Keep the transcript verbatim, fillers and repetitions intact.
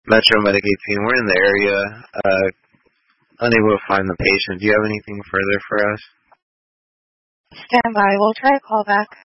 Metro Medicaid team. We're in the area, uh, unable to find the patient. Do you have anything further for us? Stand by. We'll try to call back.